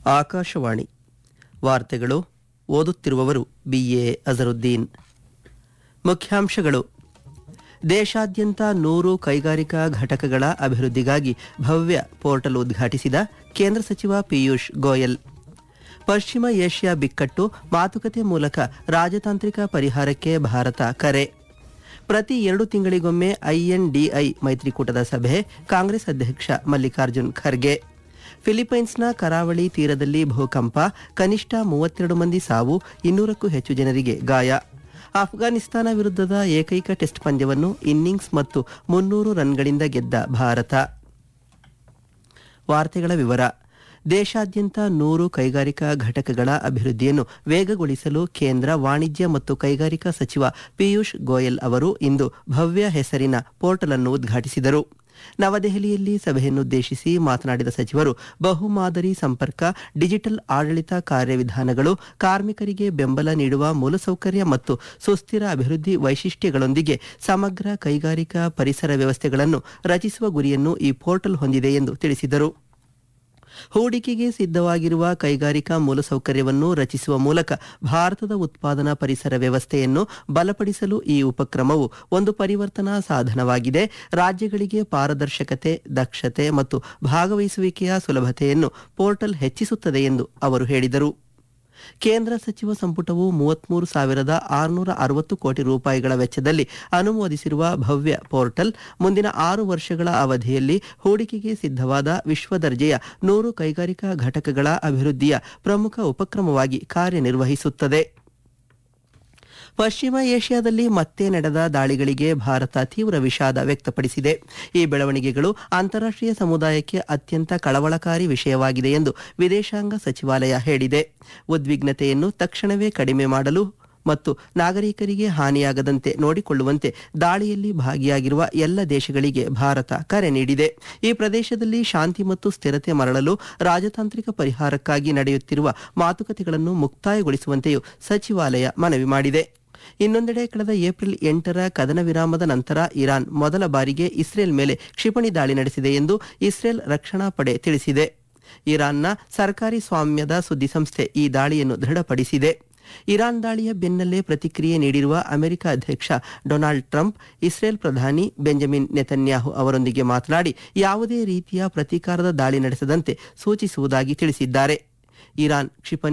ಆಕಾಶವಾಣಿ ವಾರ್ತೆಗಳು ಓದುತ್ತಿರುವವರು ಬಿಎ ಅಜರುದ್ದೀನ್. ಮುಖ್ಯಾಂಶಗಳು: ದೇಶಾದ್ಯಂತ 100 ಕೈಗಾರಿಕಾ ಘಟಕಗಳ ಅಭಿವೃದ್ಧಿಗಾಗಿ ಭವ್ಯ ಪೋರ್ಟಲ್ ಉದ್ಘಾಟಿಸಿದ ಕೇಂದ್ರ ಸಚಿವ ಪಿಯೂಷ್ ಗೋಯಲ್. ಪಶ್ಚಿಮ ಏಷ್ಯಾ ಬಿಕ್ಕಟ್ಟು ಮಾತುಕತೆ ಮೂಲಕ ರಾಜತಾಂತ್ರಿಕ ಪರಿಹಾರಕ್ಕೆ ಭಾರತ ಕರೆ. ಪ್ರತಿ 2 ತಿಂಗಳಿಗೊಮ್ಮೆ ಐಎನ್ಡಿಐ ಮೈತ್ರಿಕೂಟದ ಸಭೆ, ಕಾಂಗ್ರೆಸ್ ಅಧ್ಯಕ್ಷ ಮಲ್ಲಿಕಾರ್ಜುನ್ ಖರ್ಗೆ. ಫಿಲಿಪೈನ್ಸ್ನ ಕರಾವಳಿ ತೀರದಲ್ಲಿ ಭೂಕಂಪ, ಕನಿಷ್ಠ 32 ಮಂದಿ ಸಾವು, 200ಕ್ಕೂ ಹೆಚ್ಚು ಜನರಿಗೆ ಗಾಯ. ಅಫ್ಘಾನಿಸ್ತಾನ ವಿರುದ್ಧದ ಏಕೈಕ ಟೆಸ್ಟ್ ಪಂದ್ಯವನ್ನು ಇನ್ನಿಂಗ್ಸ್ ಮತ್ತು 300 ರನ್ಗಳಿಂದ ಗೆದ್ದ ಭಾರತ. ವಾರ್ತೆಗಳ ವಿವರ. ದೇಶಾದ್ಯಂತ 100 ಕೈಗಾರಿಕಾ ಘಟಕಗಳ ಅಭಿವೃದ್ಧಿಯನ್ನು ವೇಗಗೊಳಿಸಲು ಕೇಂದ್ರ ವಾಣಿಜ್ಯ ಮತ್ತು ಕೈಗಾರಿಕಾ ಸಚಿವ ಪಿಯೂಷ್ ಗೋಯಲ್ ಅವರು ಇಂದು ಭವ್ಯ ಹೆಸರಿನ ಪೋರ್ಟಲ್ ಅನ್ನು ಉದ್ಘಾಟಿಸಿದರು. ನವದೆಹಲಿಯಲ್ಲಿ ಸಭೆಯನ್ನುದ್ದೇಶಿಸಿ ಮಾತನಾಡಿದ ಸಚಿವರು, ಬಹುಮಾದರಿ ಸಂಪರ್ಕ, ಡಿಜಿಟಲ್ ಆಡಳಿತ ಕಾರ್ಯವಿಧಾನಗಳು, ಕಾರ್ಮಿಕರಿಗೆ ಬೆಂಬಲ ನೀಡುವ ಮೂಲಸೌಕರ್ಯ ಮತ್ತು ಸುಸ್ಥಿರ ಅಭಿವೃದ್ಧಿ ವೈಶಿಷ್ಟ್ಯಗಳೊಂದಿಗೆ ಸಮಗ್ರ ಕೈಗಾರಿಕಾ ಪರಿಸರ ವ್ಯವಸ್ಥೆಗಳನ್ನು ರಚಿಸುವ ಗುರಿಯನ್ನು ಈ ಪೋರ್ಟಲ್ ಹೊಂದಿದೆ ಎಂದು ತಿಳಿಸಿದರು. ಹೂಡಿಕೆಗೆ ಸಿದ್ಧವಾಗಿರುವ ಕೈಗಾರಿಕಾ ಮೂಲಸೌಕರ್ಯವನ್ನು ರಚಿಸುವ ಮೂಲಕ ಭಾರತದ ಉತ್ಪಾದನಾ ಪರಿಸರ ವ್ಯವಸ್ಥೆಯನ್ನು ಬಲಪಡಿಸಲು ಈ ಉಪಕ್ರಮವು ಒಂದು ಪರಿವರ್ತನಾ ಸಾಧನವಾಗಿದೆ. ರಾಜ್ಯಗಳಿಗೆ ಪಾರದರ್ಶಕತೆ, ದಕ್ಷತೆ ಮತ್ತು ಭಾಗವಹಿಸುವಿಕೆಯ ಸುಲಭತೆಯನ್ನು ಪೋರ್ಟಲ್ ಹೆಚ್ಚಿಸುತ್ತದೆ ಎಂದು ಅವರು ಹೇಳಿದರು. ಕೇಂದ್ರ ಸಚಿವ ಸಂಪುಟವು 33,660 ಕೋಟಿ ರೂಪಾಯಿಗಳ ವೆಚ್ಚದಲ್ಲಿ ಅನುಮೋದಿಸಿರುವ ಭವ್ಯ ಪೋರ್ಟಲ್ ಮುಂದಿನ 6 ವರ್ಷಗಳ ಅವಧಿಯಲ್ಲಿ ಹೂಡಿಕೆಗೆ ಸಿದ್ಧವಾದ ವಿಶ್ವದರ್ಜೆಯ 100 ಕೈಗಾರಿಕಾ ಘಟಕಗಳ ಅಭಿವೃದ್ಧಿಯ ಪ್ರಮುಖ ಉಪಕ್ರಮವಾಗಿ ಕಾರ್ಯನಿರ್ವಹಿಸುತ್ತದೆ. ಪಶ್ಚಿಮ ಏಷ್ಯಾದಲ್ಲಿ ಮತ್ತೆ ನಡೆದ ದಾಳಿಗಳಿಗೆ ಭಾರತ ತೀವ್ರ ವಿಷಾದ ವ್ಯಕ್ತಪಡಿಸಿದೆ. ಈ ಬೆಳವಣಿಗೆಗಳು ಅಂತಾರಾಷ್ಟ್ರೀಯ ಸಮುದಾಯಕ್ಕೆ ಅತ್ಯಂತ ಕಳವಳಕಾರಿ ವಿಷಯವಾಗಿದೆ ಎಂದು ವಿದೇಶಾಂಗ ಸಚಿವಾಲಯ ಹೇಳಿದೆ. ಉದ್ವಿಗ್ನತೆಯನ್ನು ತಕ್ಷಣವೇ ಕಡಿಮೆ ಮಾಡಲು ಮತ್ತು ನಾಗರಿಕರಿಗೆ ಹಾನಿಯಾಗದಂತೆ ನೋಡಿಕೊಳ್ಳುವಂತೆ ದಾಳಿಯಲ್ಲಿ ಭಾಗಿಯಾಗಿರುವ ಎಲ್ಲ ದೇಶಗಳಿಗೆ ಭಾರತ ಕರೆ ನೀಡಿದೆ. ಈ ಪ್ರದೇಶದಲ್ಲಿ ಶಾಂತಿ ಮತ್ತು ಸ್ಥಿರತೆ ಮರಳಲು ರಾಜತಾಂತ್ರಿಕ ಪರಿಹಾರಕ್ಕಾಗಿ ನಡೆಯುತ್ತಿರುವ ಮಾತುಕತೆಗಳನ್ನು ಮುಕ್ತಾಯಗೊಳಿಸುವಂತೆಯೂ ಸಚಿವಾಲಯ ಮನವಿ ಮಾಡಿದೆ. ಇನ್ನೊಂದೆಡೆ ಕಳೆದ ಏಪ್ರಿಲ್ 8ರ ಕದನ ವಿರಾಮದ ನಂತರ ಇರಾನ್ ಮೊದಲ ಬಾರಿಗೆ ಇಸ್ರೇಲ್ ಮೇಲೆ ಕ್ಷಿಪಣಿ ದಾಳಿ ನಡೆಸಿದೆ ಎಂದು ಇಸ್ರೇಲ್ ರಕ್ಷಣಾ ಪಡೆ ತಿಳಿಸಿದೆ. ಇರಾನ್ನ ಸರ್ಕಾರಿ ಸ್ವಾಮ್ಯದ ಸುದ್ದಿಸಂಸ್ಥೆ ಈ ದಾಳಿಯನ್ನು ದೃಢಪಡಿಸಿದೆ. ಇರಾನ್ ದಾಳಿಯ ಬೆನ್ನಲ್ಲೇ ಪ್ರತಿಕ್ರಿಯೆ ನೀಡಿರುವ ಅಮೆರಿಕ ಅಧ್ಯಕ್ಷ ಡೊನಾಲ್ಡ್ ಟ್ರಂಪ್, ಇಸ್ರೇಲ್ ಪ್ರಧಾನಿ ಬೆಂಜಮಿನ್ ನೆತನ್ಯಾಹು ಅವರೊಂದಿಗೆ ಮಾತನಾಡಿ ಯಾವುದೇ ರೀತಿಯ ಪ್ರತೀಕಾರದ ದಾಳಿ ನಡೆಸದಂತೆ ಸೂಚಿಸುವುದಾಗಿ ತಿಳಿಸಿದ್ದಾರೆ. ಇರಾನ್ ಕ್ಷಿಪಣಿ